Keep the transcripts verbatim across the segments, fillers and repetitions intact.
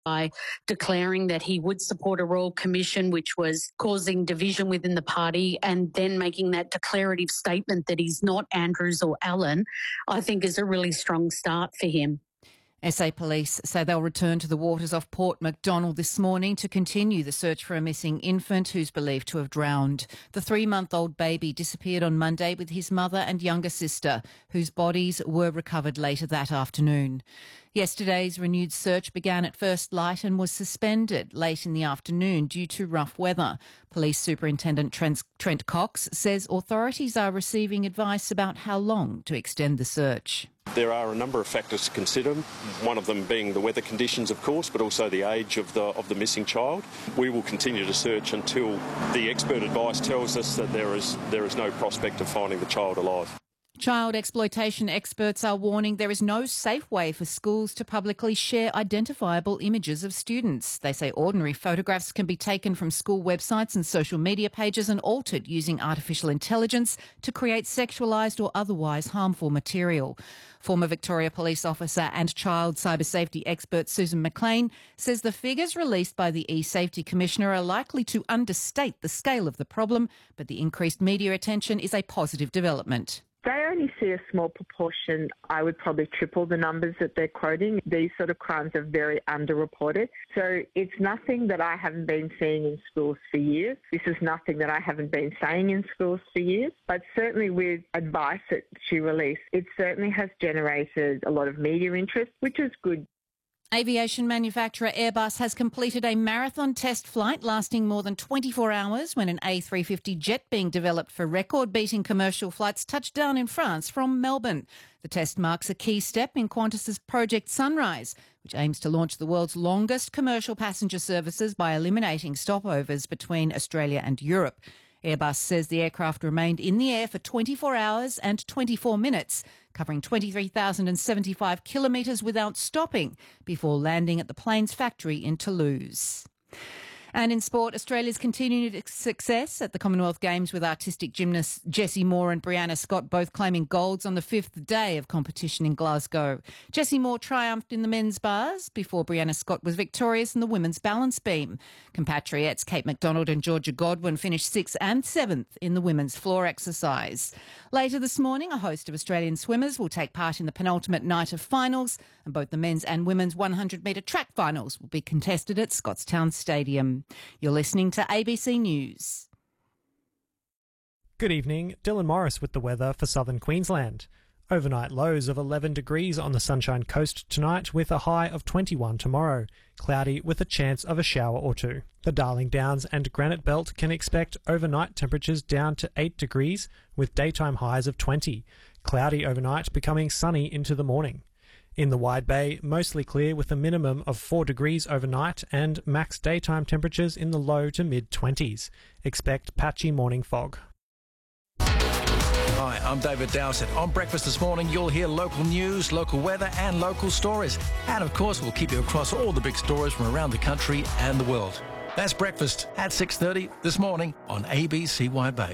by declaring that he would support a royal commission, which was causing division within the party, and then making that declarative statement that he's not Andrews or Allan, I think is a really strong start for him. S A Police say they'll return to the waters off Port Macdonald this morning to continue the search for a missing infant who's believed to have drowned. The three-month-old baby disappeared on Monday with his mother and younger sister, whose bodies were recovered later that afternoon. Yesterday's renewed search began at first light and was suspended late in the afternoon due to rough weather. Police Superintendent Trent, Trent Cox says authorities are receiving advice about how long to extend the search. There are a number of factors to consider, one of them being the weather conditions, of course, but also the age of the of the missing child. We will continue to search until the expert advice tells us that there is there is no prospect of finding the child alive. Child exploitation experts are warning there is no safe way for schools to publicly share identifiable images of students. They say ordinary photographs can be taken from school websites and social media pages and altered using artificial intelligence to create sexualised or otherwise harmful material. Former Victoria Police officer and child cyber safety expert Susan McLean says the figures released by the E-Safety Commissioner are likely to understate the scale of the problem, but the increased media attention is a positive development. They only see a small proportion. I would probably triple the numbers that they're quoting. These sort of crimes are very underreported. So it's nothing that I haven't been seeing in schools for years. This is nothing that I haven't been saying in schools for years. But certainly with advice that she released, it certainly has generated a lot of media interest, which is good. Aviation manufacturer Airbus has completed a marathon test flight lasting more than twenty-four hours when an A three fifty jet being developed for record-beating commercial flights touched down in France from Melbourne. The test marks a key step in Qantas's Project Sunrise, which aims to launch the world's longest commercial passenger services by eliminating stopovers between Australia and Europe. Airbus says the aircraft remained in the air for twenty-four hours and twenty-four minutes, covering twenty-three thousand seventy-five kilometres without stopping, before landing at the plane's factory in Toulouse. And in sport, Australia's continued success at the Commonwealth Games with artistic gymnasts Jessie Moore and Brianna Scott both claiming golds on the fifth day of competition in Glasgow. Jessie Moore triumphed in the men's bars before Brianna Scott was victorious in the women's balance beam. Compatriots Kate McDonald and Georgia Godwin finished sixth and seventh in the women's floor exercise. Later this morning, a host of Australian swimmers will take part in the penultimate night of finals, and both the men's and women's one hundred metre track finals will be contested at Scottstown Stadium. You're listening to A B C News. Good evening, Dylan Morris with the weather for southern Queensland. Overnight lows of eleven degrees on the Sunshine Coast tonight with a high of twenty-one tomorrow. Cloudy with a chance of a shower or two. The Darling Downs and Granite Belt can expect overnight temperatures down to eight degrees with daytime highs of twenty. Cloudy overnight becoming sunny into the morning. In the Wide Bay, mostly clear with a minimum of four degrees overnight and max daytime temperatures in the low to mid-twenties. Expect patchy morning fog. Hi, I'm David Dowsett. On Breakfast this morning, you'll hear local news, local weather and local stories. And of course, we'll keep you across all the big stories from around the country and the world. That's Breakfast at six thirty this morning on A B C Wide Bay.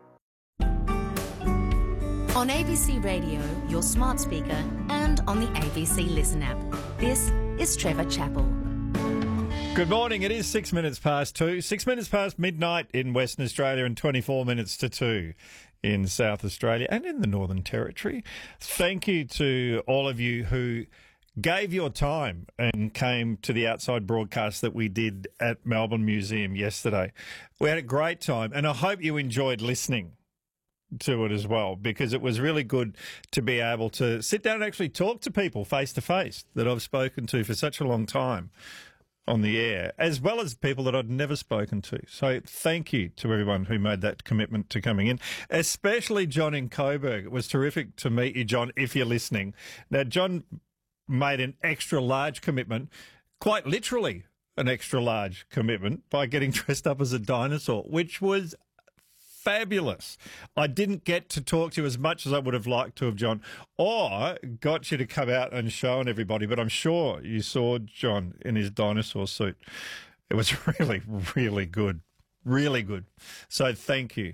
On A B C Radio, your smart speaker, and on the A B C Listen app. This is Trevor Chappell. Good morning. It is six minutes past two. Six minutes past midnight in Western Australia and twenty-four minutes to two in South Australia and in the Northern Territory. Thank you to all of you who gave your time and came to the outside broadcast that we did at Melbourne Museum yesterday. We had a great time, and I hope you enjoyed listening to it as well, because it was really good to be able to sit down and actually talk to people face to face that I've spoken to for such a long time on the air, as well as people that I'd never spoken to. So thank you to everyone who made that commitment to coming in, especially John in Coburg. It was terrific to meet you, John, if you're listening. Now, John made an extra large commitment, quite literally an extra large commitment, by getting dressed up as a dinosaur, which was fabulous. I didn't get to talk to you as much as I would have liked to have, John, or got you to come out and show on everybody, but I'm sure you saw John in his dinosaur suit. It was really, really good. Really good. So thank you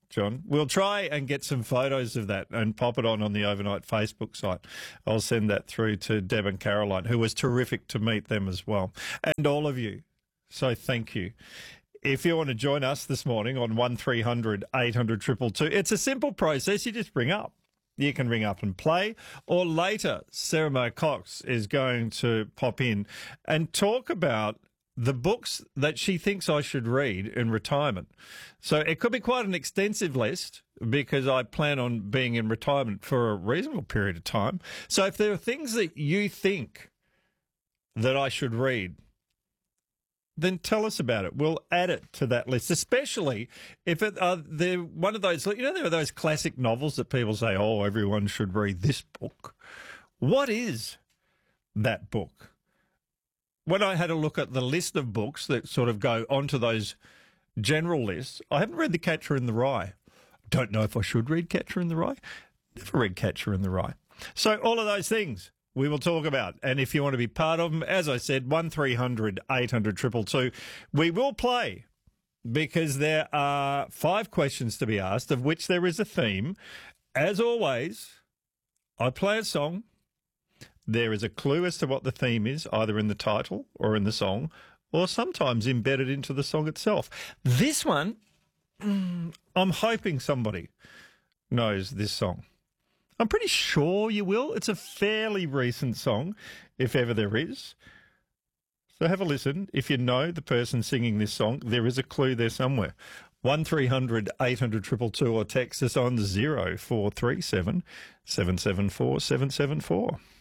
John. We'll try and get some photos of that and pop it on on the Overnight Facebook site. I'll send that through to Deb and Caroline, who was terrific to meet them as well, and all of you. So thank you. If you want to join us this morning on one three hundred eight hundred two two two, it's a simple process. You just ring up. You can ring up and play, or later Sarah Mo Cox is going to pop in and talk about the books that she thinks I should read in retirement. So it could be quite an extensive list because I plan on being in retirement for a reasonable period of time. So if there are things that you think that I should read, then tell us about it. We'll add it to that list, especially if it, uh, they're one of those, you know, there are those classic novels that people say, oh, everyone should read this book. What is that book? When I had a look at the list of books that sort of go onto those general lists, I haven't read The Catcher in the Rye. Don't know if I should read Catcher in the Rye. Never read Catcher in the Rye. So all of those things we will talk about. And if you want to be part of them, as I said, one three hundred eight hundred two two two. We will play because there are five questions to be asked, of which there is a theme. As always, I play a song. There is a clue as to what the theme is, either in the title or in the song, or sometimes embedded into the song itself. This one, mm, I'm hoping somebody knows this song. I'm pretty sure you will. It's a fairly recent song, if ever there is. So have a listen. If you know the person singing this song, there is a clue there somewhere. one three hundred eight hundred two two two, or text us on zero four three seven seven seven four seven seven four.